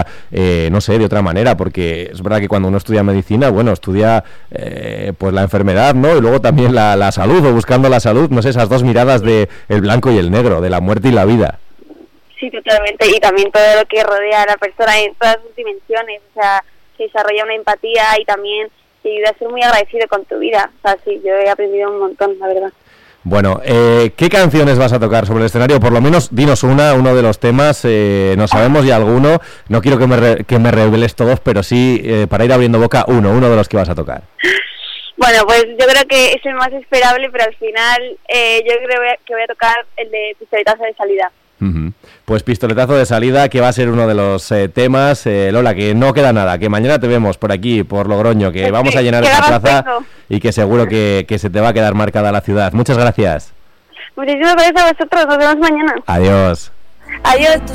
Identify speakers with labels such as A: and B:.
A: no sé, de otra manera, porque es verdad que cuando uno estudia medicina, bueno, estudia pues la enfermedad, ¿no? Y luego también la salud, o buscando la salud, no sé, esas dos miradas de el blanco y el negro, de la muerte y la vida.
B: Sí, totalmente, y también todo lo que rodea a la persona en todas sus dimensiones, o sea, que desarrolla una empatía y también te ayuda a ser muy agradecido con tu vida. O sea, sí, yo he aprendido un montón, la verdad.
A: Bueno, ¿qué canciones vas a tocar sobre el escenario? Por lo menos dinos uno de los temas, no sabemos ya alguno, no quiero que me reveles todos, pero sí, para ir abriendo boca, uno de los que vas a tocar.
B: Bueno, pues yo creo que es el más esperable, pero al final yo creo que voy a tocar el de Pistoletazo de Salida.
A: Uh-huh. Pues Pistoletazo de Salida, que va a ser uno de los temas. Lola, que no queda nada, que mañana te vemos por aquí, por Logroño, que vamos a llenar esta plaza y que seguro que se te va a quedar marcada la ciudad. Muchas gracias.
B: Muchísimas gracias a vosotros, nos vemos mañana.
A: Adiós.
B: Adiós.